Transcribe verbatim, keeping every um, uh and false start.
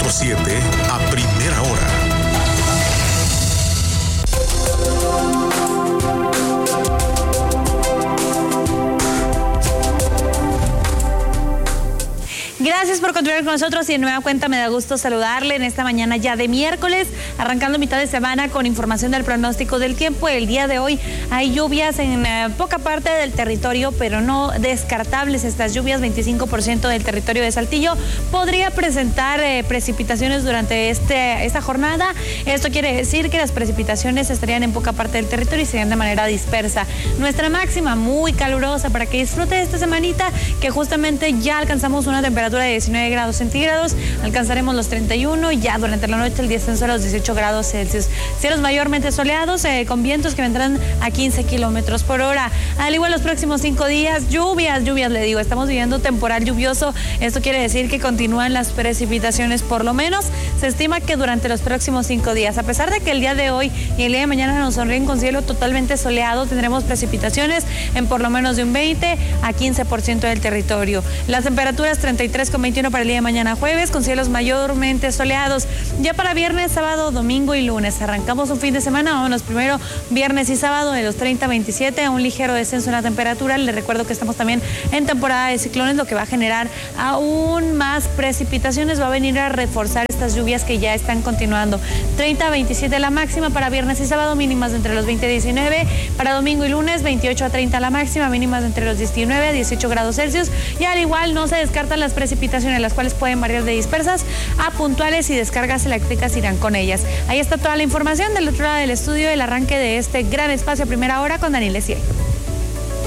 punto siete a primera hora. Gracias por continuar con nosotros y de nueva cuenta me da gusto saludarle en esta mañana ya de miércoles, arrancando mitad de semana con información del pronóstico del tiempo. El día de hoy hay lluvias en eh, poca parte del territorio, pero no descartables estas lluvias. veinticinco por ciento del territorio de Saltillo podría presentar eh, precipitaciones durante este, esta jornada. Esto quiere decir que las precipitaciones estarían en poca parte del territorio y serían de manera dispersa. Nuestra máxima muy calurosa para que disfrute esta semanita, que justamente ya alcanzamos una temperatura de diecinueve grados centígrados, alcanzaremos los treinta y uno y ya durante la noche el descenso a los dieciocho grados Celsius. Cielos mayormente soleados eh, con vientos que vendrán a quince kilómetros por hora. Al igual los próximos cinco días, lluvias, lluvias, le digo, estamos viviendo temporal lluvioso. Esto quiere decir que continúan las precipitaciones, por lo menos se estima que durante los próximos cinco días, a pesar de que el día de hoy y el día de mañana nos sonríen con cielo totalmente soleado, tendremos precipitaciones en por lo menos de un veinte a quince por ciento del territorio. Las temperaturas treinta y tres con veintiuno para el día de mañana jueves, con cielos mayormente soleados. Ya para viernes, sábado, domingo y lunes arrancamos un fin de semana. Vámonos primero viernes y sábado de los treinta a veintisiete, un ligero descenso en la temperatura. Les recuerdo que estamos también en temporada de ciclones, lo que va a generar aún más precipitaciones, va a venir a reforzar estas lluvias que ya están continuando. treinta a veintisiete la máxima para viernes y sábado, mínimas entre los veinte a diecinueve. Para domingo y lunes, veintiocho a treinta la máxima, mínimas entre los diecinueve a dieciocho grados Celsius. Y al igual no se descartan las precipitaciones, las cuales pueden variar de dispersas a puntuales, y descargas eléctricas irán con ellas. Ahí está toda la información del otro lado del estudio, el arranque de este gran espacio a primera hora con Daniel Esiel.